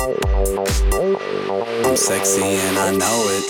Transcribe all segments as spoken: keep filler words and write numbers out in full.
I'm sexy and I know it.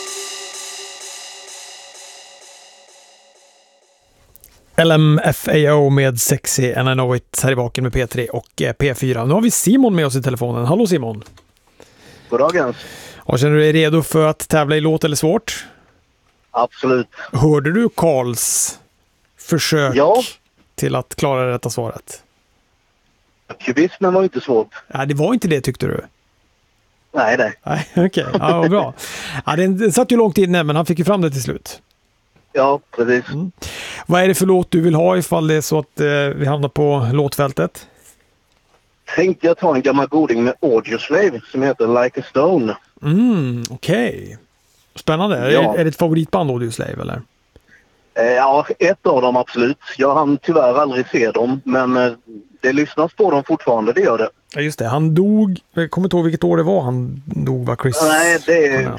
L M F A O med Sexy and I know it här i Vaken med P tre och P fyra. Nu har vi Simon med oss i telefonen. Hallå Simon. Goddagens. Och känner du dig redo för att tävla i låt eller svårt? Absolut. Hörde du Karls försök ja. till att klara det rätta svaret? Kubismen var inte svårt. Ja, det var inte det tyckte du? Nej, nej. Nej, okej. Okay. Ja, vad bra. Ja, den, den satt ju långt inne, men han fick ju fram det till slut. Ja, precis. Mm. Vad är det för låt du vill ha ifall det är så att eh, vi hamnar på låtfältet? Tänkte jag ta en gammal goding med Audioslave som heter Like a Stone. Mm, okej. Okay. Spännande. Ja. Är, är det ett favoritband Audioslave eller? Eh, ja, ett av dem absolut. Jag hann tyvärr aldrig se dem, men eh, det lyssnas på dem fortfarande, det gör det. Ja, just det. Han dog, jag kommer inte ihåg vilket år det var han dog, var Chris? Nej, det är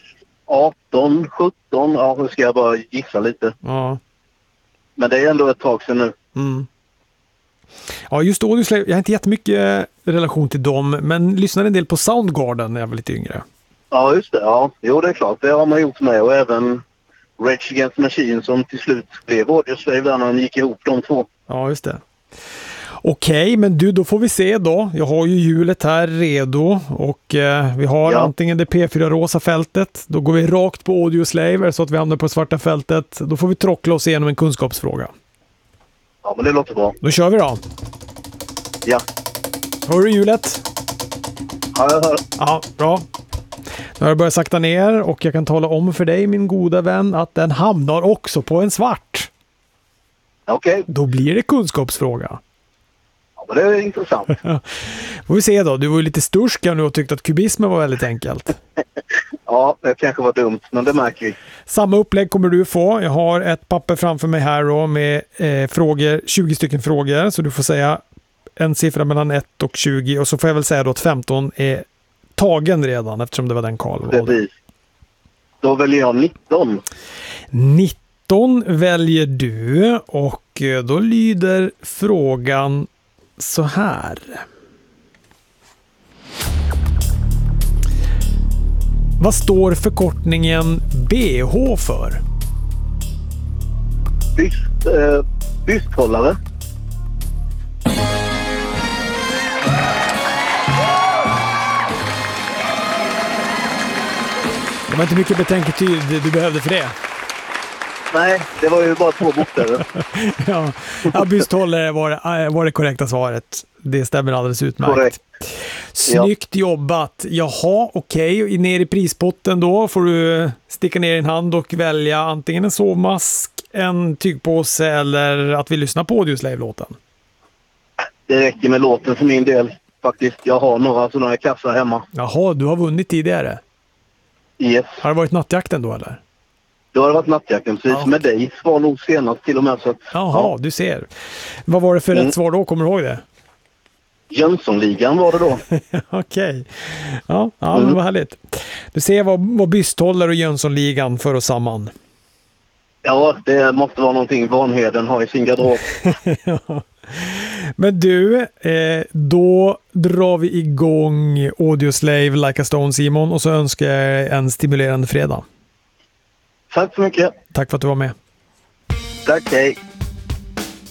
arton, sjutton, ja, nu ska jag bara gissa lite. Ja. Men det är ändå ett tag sedan nu. Mm. Ja, just Audioslave, jag har inte jättemycket relation till dem, men lyssnade en del på Soundgarden när jag var lite yngre. Ja, just det. Ja, jo, det är klart. Det har man gjort med, och även Rage Against the Machine som till slut blev Audioslave där när han gick ihop de två. Ja, just det. Okej, okay, men du, då får vi se då. Jag har ju hjulet här redo och eh, vi har ja. antingen det P fyra-rosa fältet. Då går vi rakt på Audioslave så att vi hamnar på svarta fältet. Då får vi trockla oss igenom en kunskapsfråga. Ja, men det låter bra. Då kör vi då. Ja. Hör du hjulet? Ja, jag hör. Ja, bra. Nu har jag börjat sakta ner och jag kan tala om för dig, min goda vän, att den hamnar också på en svart. Okej. Okay. Då blir det kunskapsfråga. Ja, men det är intressant. Får vi se då. Du var ju lite sturska nu och tyckte att kubismen var väldigt enkelt. Ja, det kanske var dumt, men det märker vi. Samma upplägg kommer du få. Jag har ett papper framför mig här då med eh, frågor, tjugo stycken frågor. Så du får säga en siffra mellan ett och tjugo. Och så får jag väl säga då att femton är tagen redan eftersom det var den Karl valde. Precis. Då väljer jag nitton. nitton väljer du och då lyder frågan så här. Vad står förkortningen B H för? Byst, eh, bysthållare. Det var inte mycket betänketid du behövde för det. Nej, det var ju bara två bokstäver. ja, ja bysthållare var, var det korrekta svaret. Det stämmer alldeles utmärkt. Korrekt. Snyggt ja. jobbat. Jaha, okej. Okay. Ner i prispotten då får du sticka ner din hand och välja antingen en sovmask, en tygpåse eller att vi lyssnar på Audioslave-låten. Det räcker med låten för min del faktiskt. Jag har några sådana här kassar hemma. Jaha, du har vunnit tidigare. Yes. Har det varit nattjakten då eller? Då har det varit nattjakten, precis. Ja. Med dig var nog senast till och med. Så att, Jaha, ja. Du ser. Vad var det för mm. rätt svar då? Kommer du ihåg det? Jönssonligan var det då. Okej. Okay. Ja, ja mm. men vad härligt. Du ser vad, vad Bysthållare och Jönssonligan för oss samman. Ja, det måste vara någonting Vanheden har i sin garderob. ja. Men du, eh, då drar vi igång Audioslave Like a Stone, Simon, och så önskar jag en stimulerande fredag. Tack så mycket. Tack för att du var med. Tack, hej.